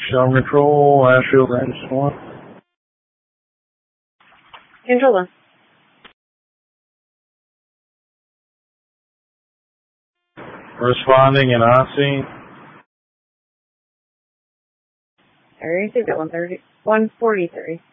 Shell Control, Ashfield Range 1. Control 1. Responding in Aussie. I received at 143.